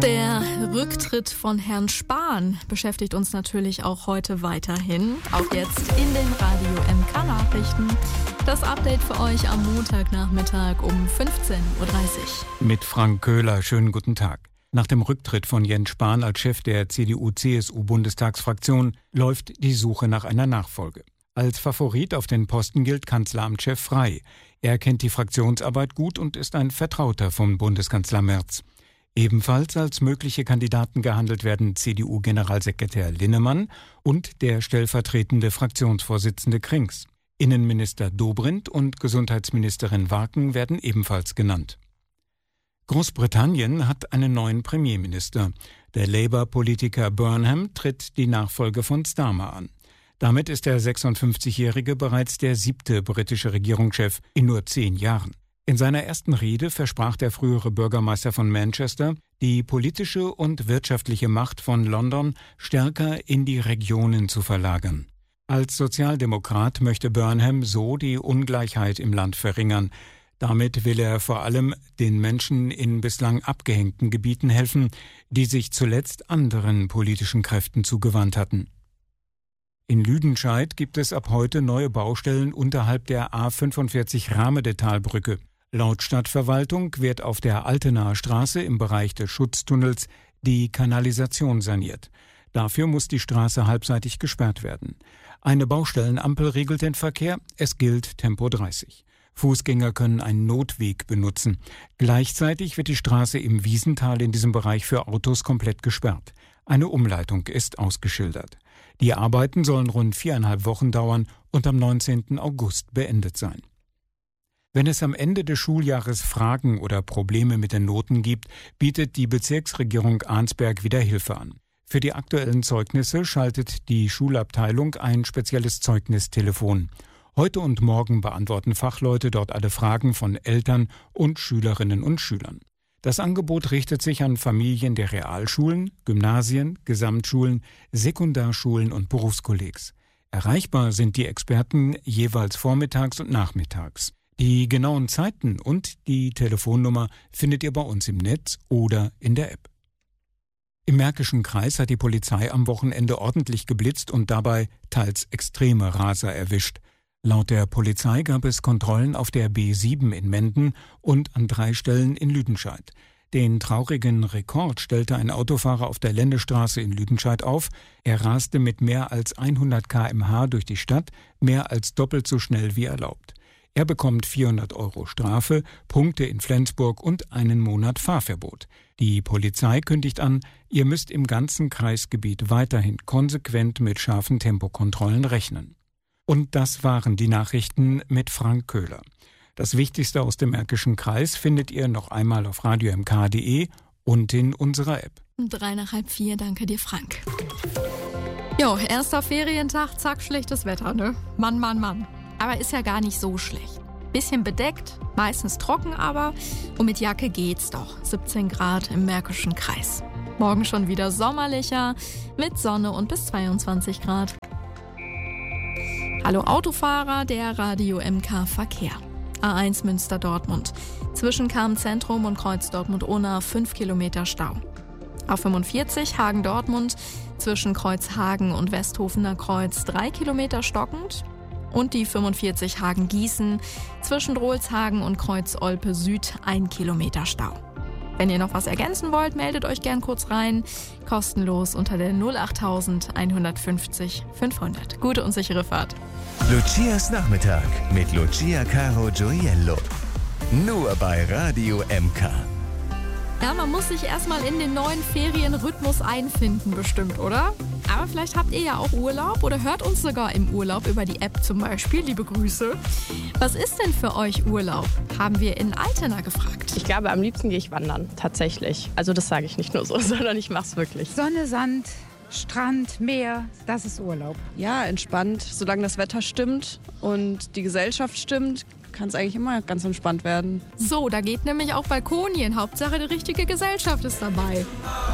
Der Rücktritt von Herrn Spahn beschäftigt uns natürlich auch heute weiterhin. Auch jetzt in den Radio MK Nachrichten. Das Update für euch am Montagnachmittag um 15.30 Uhr. Mit Frank Köhler, schönen guten Tag. Nach dem Rücktritt von Jens Spahn als Chef der CDU-CSU-Bundestagsfraktion läuft die Suche nach einer Nachfolge. Als Favorit auf den Posten gilt Kanzleramtschef Frey. Er kennt die Fraktionsarbeit gut und ist ein Vertrauter von Bundeskanzler Merz. Ebenfalls als mögliche Kandidaten gehandelt werden CDU-Generalsekretär Linnemann und der stellvertretende Fraktionsvorsitzende Krings. Innenminister Dobrindt und Gesundheitsministerin Warken werden ebenfalls genannt. Großbritannien hat einen neuen Premierminister. Der Labour-Politiker Burnham tritt die Nachfolge von Starmer an. Damit ist der 56-Jährige bereits der 7. britische Regierungschef in nur 10 Jahren. In seiner ersten Rede versprach der frühere Bürgermeister von Manchester, die politische und wirtschaftliche Macht von London stärker in die Regionen zu verlagern. Als Sozialdemokrat möchte Burnham so die Ungleichheit im Land verringern. Damit will er vor allem den Menschen in bislang abgehängten Gebieten helfen, die sich zuletzt anderen politischen Kräften zugewandt hatten. In Lüdenscheid gibt es ab heute neue Baustellen unterhalb der A45 Rahmedetalbrücke. Laut Stadtverwaltung wird auf der Altenaer Straße im Bereich des Schutztunnels die Kanalisation saniert. Dafür muss die Straße halbseitig gesperrt werden. Eine Baustellenampel regelt den Verkehr, es gilt Tempo 30. Fußgänger können einen Notweg benutzen. Gleichzeitig wird die Straße im Wiesental in diesem Bereich für Autos komplett gesperrt. Eine Umleitung ist ausgeschildert. Die Arbeiten sollen rund 4,5 Wochen dauern und am 19. August beendet sein. Wenn es am Ende des Schuljahres Fragen oder Probleme mit den Noten gibt, bietet die Bezirksregierung Arnsberg wieder Hilfe an. Für die aktuellen Zeugnisse schaltet die Schulabteilung ein spezielles Zeugnistelefon. Heute und morgen beantworten Fachleute dort alle Fragen von Eltern und Schülerinnen und Schülern. Das Angebot richtet sich an Familien der Realschulen, Gymnasien, Gesamtschulen, Sekundarschulen und Berufskollegs. Erreichbar sind die Experten jeweils vormittags und nachmittags. Die genauen Zeiten und die Telefonnummer findet ihr bei uns im Netz oder in der App. Im Märkischen Kreis hat die Polizei am Wochenende ordentlich geblitzt und dabei teils extreme Raser erwischt. Laut der Polizei gab es Kontrollen auf der B7 in Menden und an 3 Stellen in Lüdenscheid. Den traurigen Rekord stellte ein Autofahrer auf der Lendestraße in Lüdenscheid auf. Er raste mit mehr als 100 km/h durch die Stadt, mehr als doppelt so schnell wie erlaubt. Er bekommt 400 € Strafe, Punkte in Flensburg und einen Monat Fahrverbot. Die Polizei kündigt an, ihr müsst im ganzen Kreisgebiet weiterhin konsequent mit scharfen Tempokontrollen rechnen. Und das waren die Nachrichten mit Frank Köhler. Das Wichtigste aus dem Märkischen Kreis findet ihr noch einmal auf radiomk.de und in unserer App. 3:30, danke dir, Frank. Jo, erster Ferientag, zack, schlechtes Wetter, ne? Mann. Aber ist ja gar nicht so schlecht. Bisschen bedeckt, meistens trocken aber. Und mit Jacke geht's doch. 17 Grad im Märkischen Kreis. Morgen schon wieder sommerlicher, mit Sonne und bis 22 Grad. Hallo Autofahrer, der Radio MK Verkehr. A1 Münster-Dortmund. Zwischen Cham-Zentrum und Kreuz Dortmund-Unna 5 Kilometer Stau. A45 Hagen-Dortmund. Zwischen Kreuz Hagen und Westhofener Kreuz 3 Kilometer stockend. Und die 45 Hagen-Gießen. Zwischen Drolshagen und Kreuz Olpe Süd 1 Kilometer Stau. Wenn ihr noch was ergänzen wollt, meldet euch gern kurz rein. Kostenlos unter der 08000 150 500. Gute und sichere Fahrt. Lucias Nachmittag mit Lucia Caro Gioiello. Nur bei Radio MK. Ja, man muss sich erstmal in den neuen Ferienrhythmus einfinden, bestimmt, oder? Aber vielleicht habt ihr ja auch Urlaub oder hört uns sogar im Urlaub über die App zum Beispiel. Liebe Grüße. Was ist denn für euch Urlaub? Haben wir in Altena gefragt. Ich glaube, am liebsten gehe ich wandern, tatsächlich. Also das sage ich nicht nur so, sondern ich mache es wirklich. Sonne, Sand, Strand, Meer, das ist Urlaub. Ja, entspannt, solange das Wetter stimmt und die Gesellschaft stimmt, kann es eigentlich immer ganz entspannt werden. So, da geht nämlich auch Balkonien. Hauptsache, die richtige Gesellschaft ist dabei.